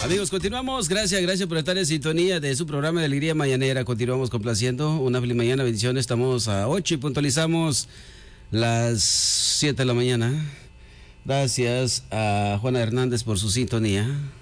Amigos, continuamos. Gracias por estar en sintonía de su programa de Alegría Mañanera. Continuamos complaciendo. Una feliz mañana, bendiciones. Estamos a 8 y puntualizamos las 7 de la mañana. Gracias a Juana Hernández por su sintonía.